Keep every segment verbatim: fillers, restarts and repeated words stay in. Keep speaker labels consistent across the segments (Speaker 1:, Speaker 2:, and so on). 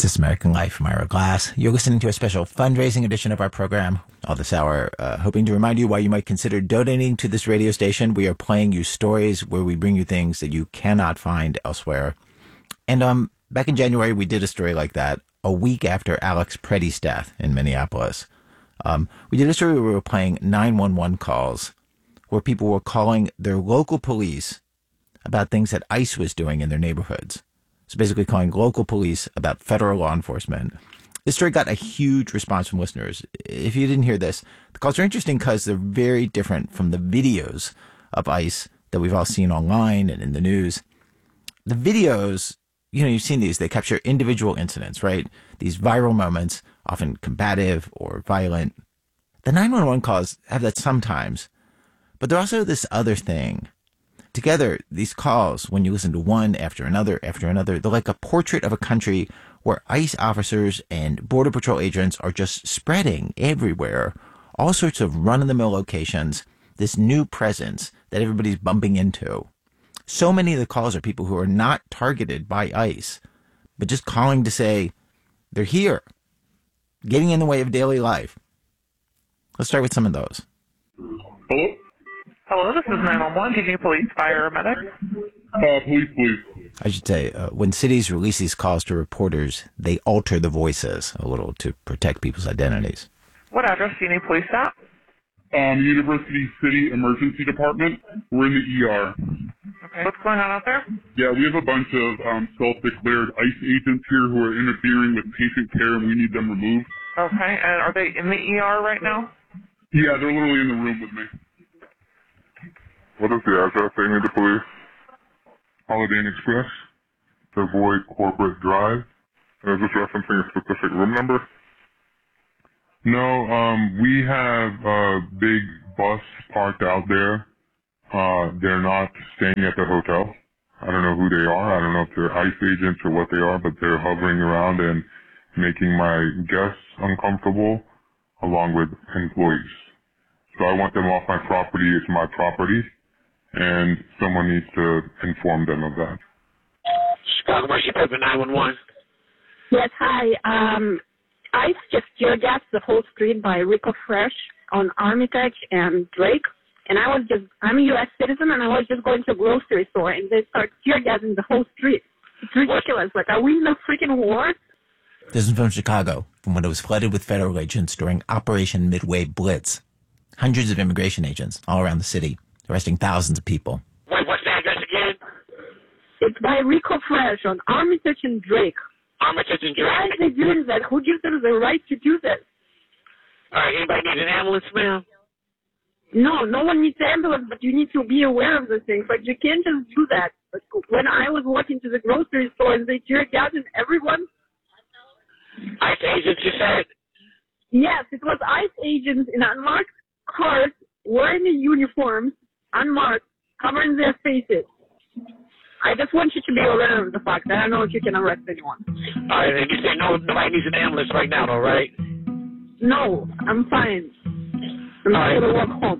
Speaker 1: This American Life. I'm Ira Glass. You're listening to a special fundraising edition of our program all this hour, uh, hoping to remind you why you might consider donating to this radio station. We are playing you stories where we bring you things that you cannot find elsewhere. And um, back in January, we did a story like that a week after Alex Preddy's death in Minneapolis. Um, we did a story where we were playing nine one one calls where people were calling their local police about things that ICE was doing in their neighborhoods. So basically calling local police about federal law enforcement. This story got a huge response from listeners. If you didn't hear this, the calls are interesting because they're very different from the videos of ICE that we've all seen online and in the news. The videos, you know, you've seen these. They capture individual incidents, right? These viral moments, often combative or violent. The nine one one calls have that sometimes, but they're also this other thing. Together, these calls, when you listen to one after another after another, they're like a portrait of a country where ICE officers and Border Patrol agents are just spreading everywhere, all sorts of run-of-the-mill locations, this new presence that everybody's bumping into. So many of the calls are people who are not targeted by ICE, but just calling to say they're here, getting in the way of daily life. Let's start with some of those.
Speaker 2: Hello?
Speaker 3: Hello, this is nine one one. Do you need police, fire, or medic?
Speaker 2: Uh, police, please.
Speaker 1: I should say, uh, when cities release these calls to reporters, they alter the voices a little to protect people's identities.
Speaker 3: What address do you need police at?
Speaker 2: Um, University City Emergency Department. We're in the E R.
Speaker 3: Okay. What's going on out there?
Speaker 2: Yeah, we have a bunch of um, self-declared ICE agents here who are interfering with patient care, and we need them removed.
Speaker 3: Okay, and are they in the E R right now?
Speaker 2: Yeah, they're literally in the room with me.
Speaker 4: What is the address they need the police?
Speaker 2: Holiday Inn Express.
Speaker 4: Savoy Corporate Drive. Is this referencing a specific room number?
Speaker 2: No, um, we have a big bus parked out there. Uh, they're not staying at the hotel. I don't know who they are. I don't know if they're ICE agents or what they are, but they're hovering around and making my guests uncomfortable along with employees. So I want them off my property. It's my property. And someone needs to inform them of that.
Speaker 5: Chicago Mercy Paper nine one one.
Speaker 6: Yes, hi. Um, I just tear gassed the whole street by Rico Fresh on Armitage and Drake. And I was just, I'm a U S citizen, and I was just going to a grocery store, and they start tear gassing the whole street. It's ridiculous. Like, are we in a freaking war?
Speaker 1: This is from Chicago, from when it was flooded with federal agents during Operation Midway Blitz. Hundreds of immigration agents all around the city, arresting thousands of people.
Speaker 5: Wait, what's the address again?
Speaker 6: It's by Rico Fresh on Armitage and Drake.
Speaker 5: Armitage and Drake.
Speaker 6: Why are they doing that? Who gives them the right to do that?
Speaker 5: All right, anybody need an ambulance, ma'am?
Speaker 6: No, no one needs ambulance, but you need to be aware of the things. Like, you can't just do that. Like, when I was walking to the grocery store and they tear gassing everyone.
Speaker 5: ICE agents, you said?
Speaker 6: Yes, it was ICE agents in unmarked cars wearing the uniforms, unmarked, covering their faces. I just want you to be aware of the fact. I don't know if you can arrest anyone.
Speaker 5: All right, and you say no, nobody needs an ambulance right now, though, right?
Speaker 6: No, I'm fine. I'm
Speaker 5: All
Speaker 6: going
Speaker 5: right.
Speaker 6: to walk home.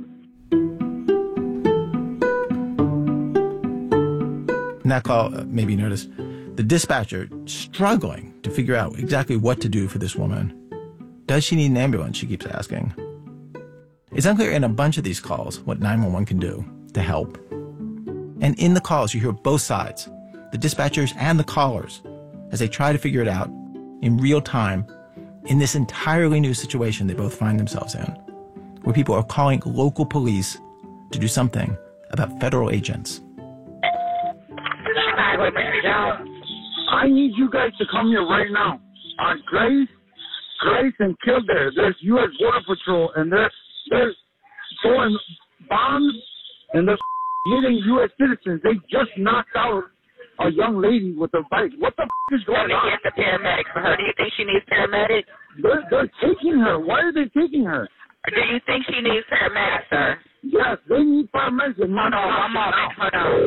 Speaker 1: In that call, uh, maybe you noticed, the dispatcher struggling to figure out exactly what to do for this woman. Does she need an ambulance, she keeps asking. It's unclear in a bunch of these calls what nine one one can do to help. And in the calls, you hear both sides, the dispatchers and the callers, as they try to figure it out in real time in this entirely new situation they both find themselves in, where people are calling local police to do something about federal agents.
Speaker 5: Chicago, Mary Jo.
Speaker 7: I need you guys to come here right now. On Grace, Grace and Kildare, there's U S Border Patrol, and they're, they're throwing bombs, and they're hitting U S citizens. They just knocked out a young lady with a bike. What the f*** is going
Speaker 5: Let me
Speaker 7: on?
Speaker 5: get the paramedics for her. Do you think she needs paramedics?
Speaker 7: They're, they're taking her. Why are they taking her?
Speaker 5: Or do you think she needs paramedics, sir?
Speaker 7: Yes, they need paramedics.
Speaker 5: Hold on, one moment. Hold on.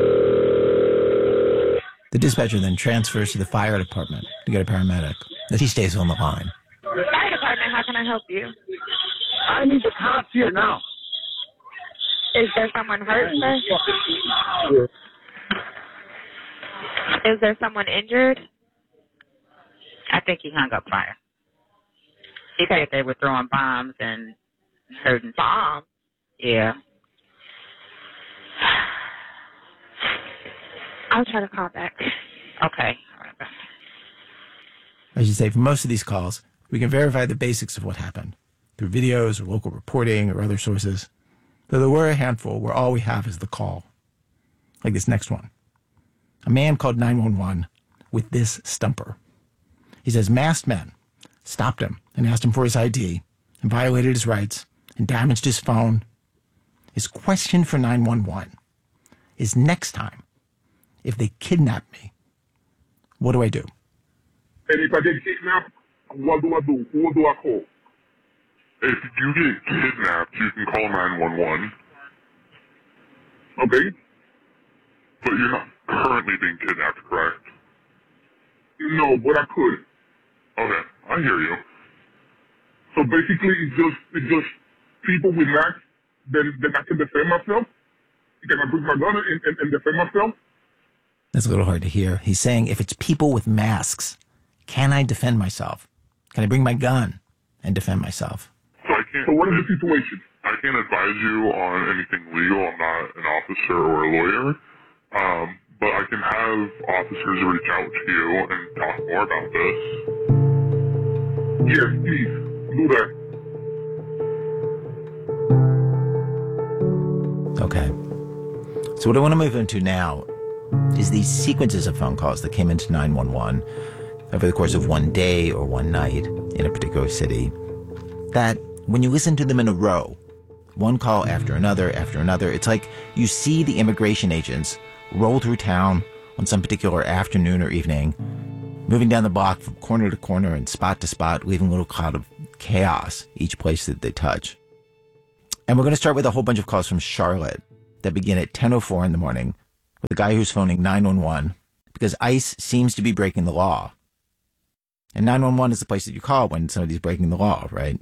Speaker 1: The dispatcher then transfers to the fire department to get a paramedic. He stays on the line.
Speaker 8: Fire department, how can I help you?
Speaker 7: I need the cops here now.
Speaker 8: Is there someone hurt, sir? Is there someone injured? I
Speaker 9: I think he hung up fire. He said they were throwing bombs and hurting
Speaker 3: Bombs?
Speaker 9: Yeah.
Speaker 8: I'll try to call back.
Speaker 9: Okay. All right.
Speaker 1: I should say, for most of these calls, we can verify the basics of what happened through videos or local reporting or other sources. Though there were a handful where all we have is the call. Like this next one. A man called nine one one with this stumper. He says masked men stopped him and asked him for his I D and violated his rights and damaged his phone. His question for nine one one is, next time, if they kidnap me, what do I do?
Speaker 4: And if I get kidnapped, what do I do? Who do I call? If you get kidnapped, you can call nine one one. Okay. But you're not currently being kidnapped, correct? No, but I could. Okay, I hear you. So basically, it's just it's just people with masks. Then then I can defend myself. Can I bring my gun and, and, and defend myself?
Speaker 1: That's a little hard to hear. He's saying, if it's people with masks, can I defend myself? Can I bring my gun and defend myself?
Speaker 4: So I can't. So what is the situation? I can't advise you on anything legal. I'm not an officer or a lawyer. Um, but I can have officers reach out to you and talk more about this. Yes, please do that.
Speaker 1: Okay. So what I want to move into now is these sequences of phone calls that came into nine one one over the course of one day or one night in a particular city, that when you listen to them in a row, one call after another after another, it's like you see the immigration agents roll through town on some particular afternoon or evening, moving down the block from corner to corner and spot to spot, leaving a little cloud of chaos each place that they touch. And we're going to start with a whole bunch of calls from Charlotte that begin at ten oh four in the morning with a guy who's phoning nine one one because ICE seems to be breaking the law. And nine one one is the place that you call when somebody's breaking the law, right?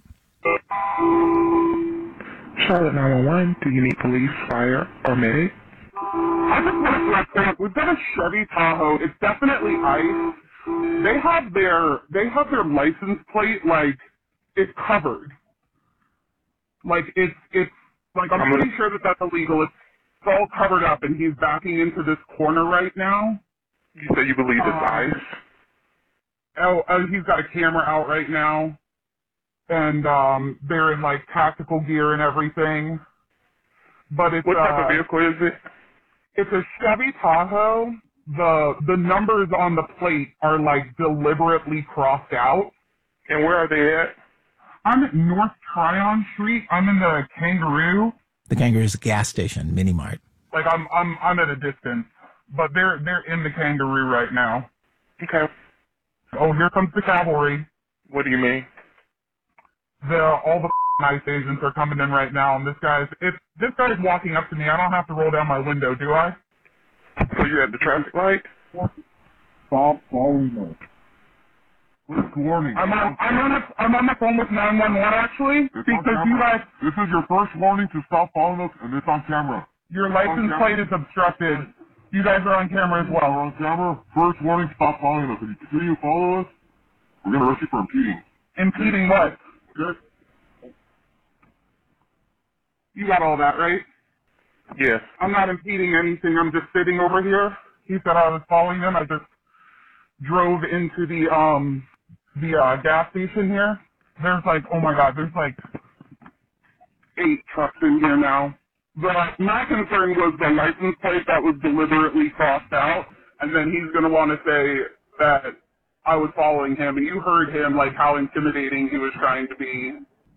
Speaker 3: Charlotte nine one one, do you need police, fire, or medic?
Speaker 10: I just want to correct, we've got a Chevy Tahoe. It's definitely ICE. They have their they have their license plate, like, it's covered. Like, it's, it's, like, I'm pretty sure that that's illegal. It's all covered up, and he's backing into this corner right now.
Speaker 3: You say you believe it's
Speaker 10: uh,
Speaker 3: ICE?
Speaker 10: Oh, oh, he's got a camera out right now. And, um, they're in, like, tactical gear and everything. But it's,
Speaker 3: What type
Speaker 10: uh,
Speaker 3: of vehicle is it?
Speaker 10: It's a Chevy Tahoe. The the numbers on the plate are like deliberately crossed out.
Speaker 3: And where are they at?
Speaker 10: I'm at North Tryon Street. I'm in the Kangaroo.
Speaker 1: The Kangaroo is a gas station, mini mart.
Speaker 10: Like I'm I'm I'm at a distance, but they're they're in the Kangaroo right now.
Speaker 3: Okay.
Speaker 10: Oh, here comes the cavalry.
Speaker 3: What do you mean?
Speaker 10: The all the ICE agents are coming in right now, and this guy's if this guy's walking up to me, I don't have to roll down my window, do I?
Speaker 3: So you're at the traffic light?
Speaker 10: Stop following me. Good morning. I'm on I'm on the I'm on the phone with nine one one actually
Speaker 4: It's
Speaker 10: because you guys.
Speaker 4: This is your first warning to stop following us, and it's on camera.
Speaker 10: Your license plate is obstructed. You guys are on camera as well.
Speaker 4: We're on camera. First warning, stop following us. If you continue to follow us, we're gonna arrest you for impeding.
Speaker 10: Impeding what?
Speaker 4: Okay.
Speaker 10: You got all that, right?
Speaker 3: Yes.
Speaker 10: I'm not impeding anything. I'm just sitting over here. He said I was following him. I just drove into the um the uh, gas station here. There's like, oh my God, there's like eight trucks in here now. But my concern was the license plate that was deliberately crossed out, and then he's gonna want to say that I was following him, and you heard him like how intimidating he was trying to be.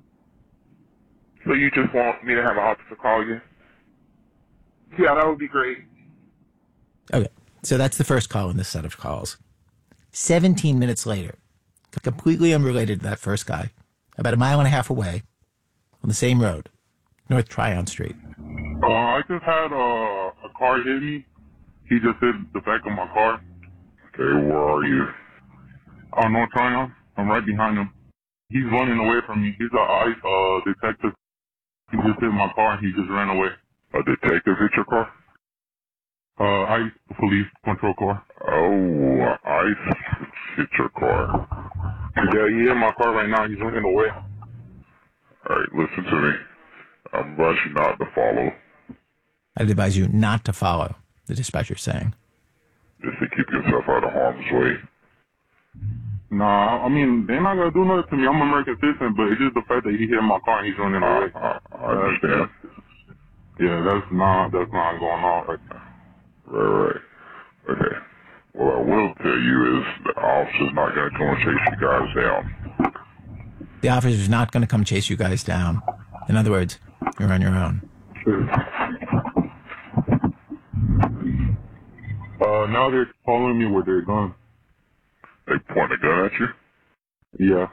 Speaker 3: So you just want me to have an officer call you?
Speaker 10: Yeah, that would be great.
Speaker 1: Okay, so that's the first call in this set of calls. seventeen minutes later, completely unrelated to that first guy, about a mile and a half away, on the same road, North Tryon Street.
Speaker 4: Uh, I just had uh, a car hit me. He just hit the back of my car. Okay, where are you? Oh, North Tryon. I'm right behind him. He's running away from me. He's a ICE uh, detective. He just hit my car. He just ran away. A detective hit your car? Uh, ICE police control car. Oh, ICE.
Speaker 2: hit your car?
Speaker 4: Yeah, he hit my car right now. He's running away.
Speaker 2: All right, listen to me. I'm advise you not to follow.
Speaker 1: I'd advise you not to follow, the dispatcher's saying.
Speaker 2: Just to keep yourself out of harm's way.
Speaker 4: Nah, I mean, they're not gonna do nothing to me. I'm an American citizen, but it's just the fact that he hit my car and he's running away.
Speaker 2: I, I, I understand.
Speaker 4: Yeah, that's not, that's not going on right now.
Speaker 2: Right, right. Okay. What I will tell you is the officer's not going to come and chase you guys down.
Speaker 1: The officer's not going to come chase you guys down. In other words, you're on your own.
Speaker 4: Uh, now they're following me with their gun.
Speaker 2: They point a gun at you?
Speaker 4: Yeah.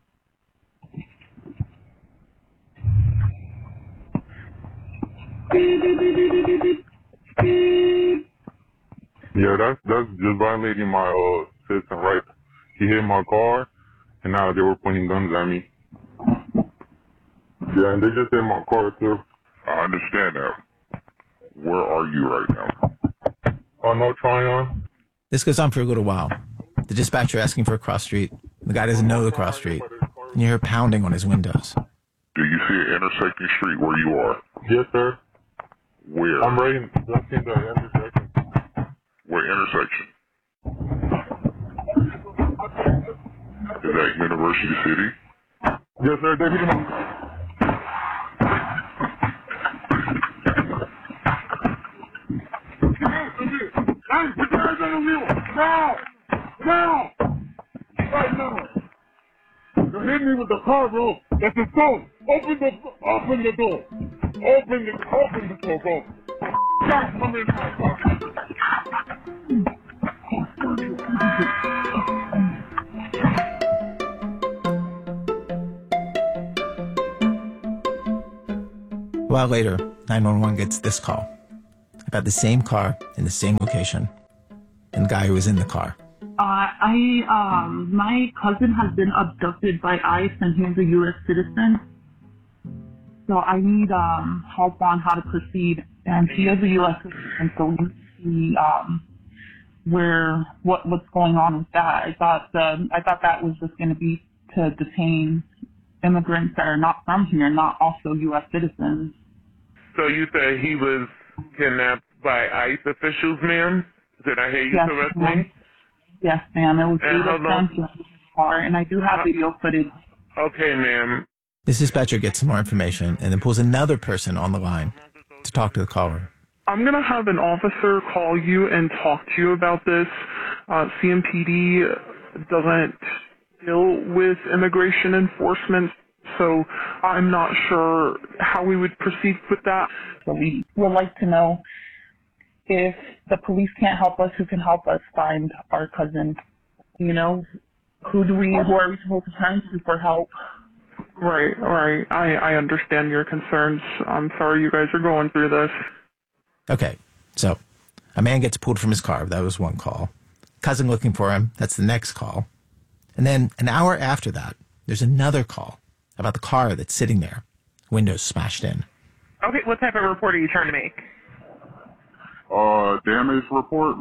Speaker 4: Yeah, that's that's just violating my uh citizen rights. He hit my car, and now they were pointing guns at me. Yeah, and they just hit my car too.
Speaker 2: I understand that. Where are you right now?
Speaker 4: Oh, no Tryon.
Speaker 1: This goes on for a little while. The dispatcher asking for a cross street. The guy doesn't know the cross street. And you hear pounding on his windows.
Speaker 2: Do you see an intersecting street where you are?
Speaker 4: Yes, sir.
Speaker 2: Where?
Speaker 4: I'm right in just in the intersection.
Speaker 2: What intersection? Is that University City?
Speaker 4: Yes, sir. Deputy. Hey, put your hands on the wheel! Now! Now! Right now! You're hitting me with the car, bro! That's a phone! Open the, open the door! Open the, open the door, bro! Stop coming in my car!
Speaker 1: A while later, nine one one gets this call about the same car in the same location and the guy who was in the car.
Speaker 11: Uh, I, um, my cousin has been abducted by ICE and he's a U S citizen. So I need, um, help on how to proceed. And he is a U S citizen, so we need to see, um, where, what, what's going on with that. I thought, um, I thought that was just going to be to detain immigrants that are not from here, not also U S citizens.
Speaker 4: So you say he was kidnapped by ICE officials, ma'am? Did I hear you
Speaker 11: Yes,
Speaker 4: correctly?
Speaker 11: ma'am. Yes, ma'am. It was
Speaker 4: And
Speaker 11: eight
Speaker 4: how
Speaker 11: of
Speaker 4: long-
Speaker 11: them in the car, and I do have video footage.
Speaker 4: Okay, ma'am.
Speaker 1: This dispatcher gets some more information and then pulls another person on the line to talk to the caller.
Speaker 3: I'm going to have an officer call you and talk to you about this. Uh, C M P D doesn't deal with immigration enforcement, so I'm not sure how we would proceed with that.
Speaker 11: So we would like to know if the police can't help us, who can help us find our cousin. You know, who do we, who are we supposed to turn to for help?
Speaker 3: Right, right. I, I understand your concerns. I'm sorry you guys are going through this.
Speaker 1: Okay, so a man gets pulled from his car. That was one call. Cousin looking for him. That's the next call. And then an hour after that, there's another call about the car that's sitting there, windows smashed in.
Speaker 3: Okay, what type of report are you trying to make?
Speaker 4: Uh, damage report?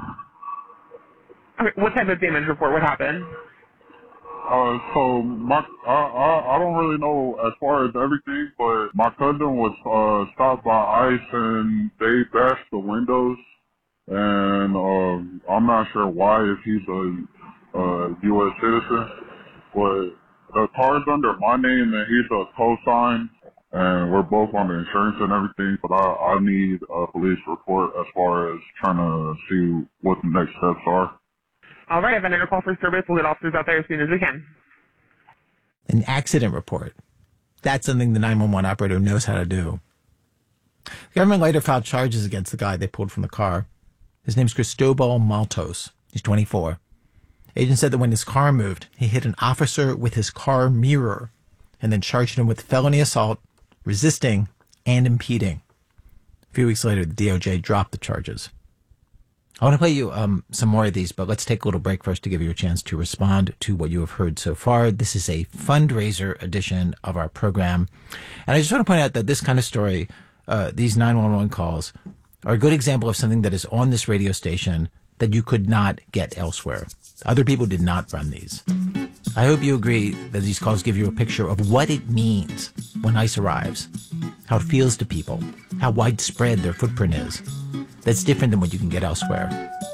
Speaker 3: Okay, what type of damage report? What happened?
Speaker 4: Uh, so my, I, I, I don't really know as far as everything, but my cousin was, uh, stopped by ICE and they bashed the windows. And, um, I'm not sure why, if he's a, a U S citizen, but the car's under my name and he's a co-sign. And we're both on the insurance and everything, but I, I need a police report as far as trying to see what the next steps are.
Speaker 3: All right, I have an intercall for service. We'll get officers out there as soon as we can.
Speaker 1: An accident report. That's something the nine one one operator knows how to do. The government later filed charges against the guy they pulled from the car. His name's Cristobal Maltos. He's twenty-four. Agents said that when his car moved, he hit an officer with his car mirror and then charged him with felony assault, resisting, and impeding. A few weeks later, the D O J dropped the charges. I want to play you um, some more of these, but let's take a little break first to give you a chance to respond to what you have heard so far. This is a fundraiser edition of our program. And I just want to point out that this kind of story, uh, these nine one one calls, are a good example of something that is on this radio station that you could not get elsewhere. Other people did not run these. I hope you agree that these calls give you a picture of what it means when ICE arrives, how it feels to people, how widespread their footprint is. That's different than what you can get elsewhere.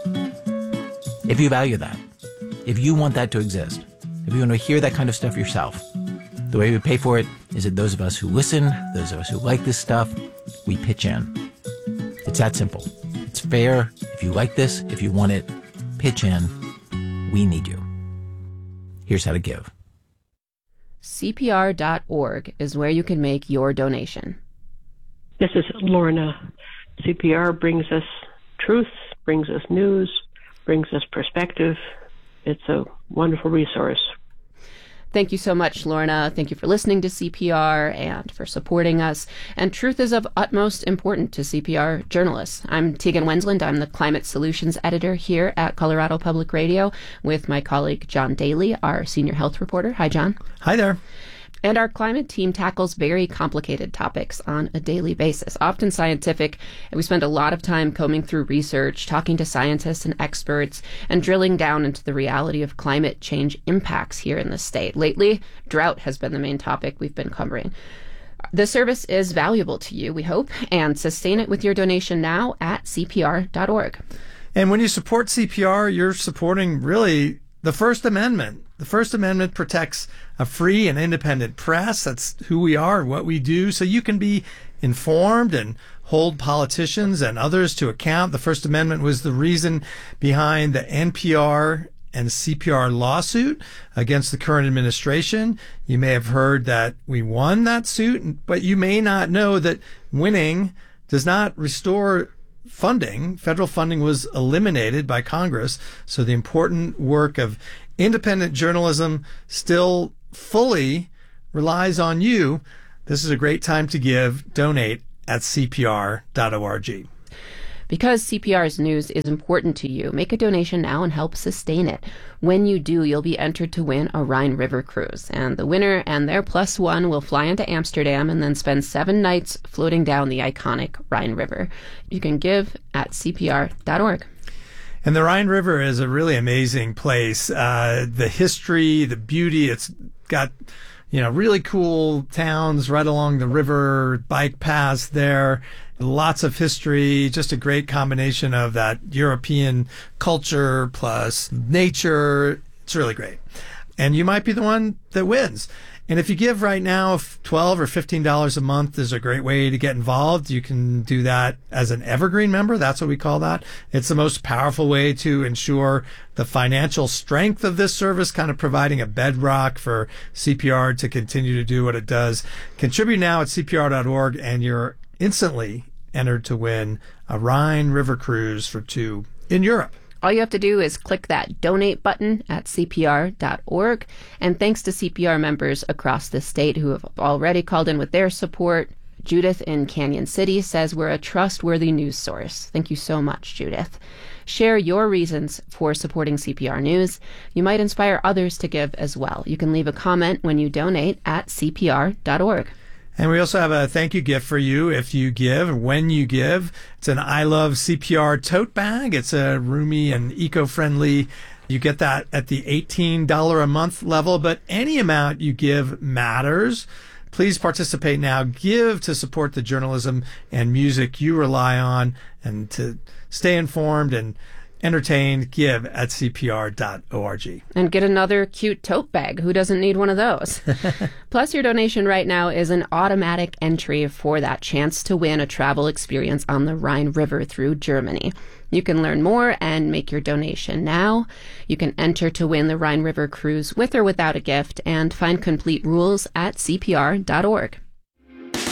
Speaker 1: If you value that, if you want that to exist, if you want to hear that kind of stuff yourself, the way we pay for it is that those of us who listen, those of us who like this stuff, we pitch in. It's that simple. It's fair. If you like this, if you want it, pitch in. We need you. Here's how to give.
Speaker 12: C P R dot org is where you can make your donation.
Speaker 13: This is Lorna. C P R brings us truth, brings us news, brings us perspective. It's a wonderful resource.
Speaker 12: Thank you so much, Lorna. Thank you for listening to C P R and for supporting us. And truth is of utmost importance to C P R journalists. I'm Tegan Wensland. I'm the Climate Solutions Editor here at Colorado Public Radio with my colleague John Daly, our senior health reporter. Hi, John.
Speaker 14: Hi there.
Speaker 12: And our climate team tackles very complicated topics on a daily basis, often scientific, and we spend a lot of time combing through research, talking to scientists and experts, and drilling down into the reality of climate change impacts here in the state. Lately, drought has been the main topic we've been covering. The service is valuable to you, we hope, and sustain it with your donation now at C P R dot org.
Speaker 14: And when you support C P R, you're supporting really the First Amendment. The First Amendment protects a free and independent press. That's who we are, what we do. So you can be informed and hold politicians and others to account. The First Amendment was the reason behind the N P R and C P R lawsuit against the current administration. You may have heard that we won that suit, but you may not know that winning does not restore funding. Federal funding was eliminated by Congress. So the important work of independent journalism still fully relies on you. This is a great time to give. Donate at C P R dot org.
Speaker 12: Because C P R's news is important to you, make a donation now and help sustain it. When you do, you'll be entered to win a Rhine River cruise. And the winner and their plus one will fly into Amsterdam and then spend seven nights floating down the iconic Rhine River. You can give at C P R dot org.
Speaker 14: And the Rhine River is a really amazing place. Uh, the history, the beauty, it's got, you know, really cool towns right along the river, bike paths there, lots of history, just a great combination of that European culture plus nature. It's really great. And you might be the one that wins. And if you give right now, twelve dollars or fifteen dollars a month is a great way to get involved. You can do that as an evergreen member. That's what we call that. It's the most powerful way to ensure the financial strength of this service, kind of providing a bedrock for C P R to continue to do what it does. Contribute now at C P R dot org, and you're instantly entered to win a Rhine River cruise for two in Europe.
Speaker 12: All you have to do is click that donate button at C P R dot org. And thanks to C P R members across the state who have already called in with their support. Judith in Canyon City says we're a trustworthy news source. Thank you so much, Judith. Share your reasons for supporting C P R News. You might inspire others to give as well. You can leave a comment when you donate at C P R dot org.
Speaker 14: And we also have a thank you gift for you if you give, when you give. It's an I Love C P R tote bag. It's a roomy and eco-friendly. You get that at the eighteen dollars a month level, but any amount you give matters. Please participate now. Give to support the journalism and music you rely on, and to stay informed and entertained. Give at C P R dot org.
Speaker 12: And get another cute tote bag. Who doesn't need one of those? Plus, your donation right now is an automatic entry for that chance to win a travel experience on the Rhine River through Germany. You can learn more and make your donation now. You can enter to win the Rhine River cruise with or without a gift, and find complete rules at C P R dot org.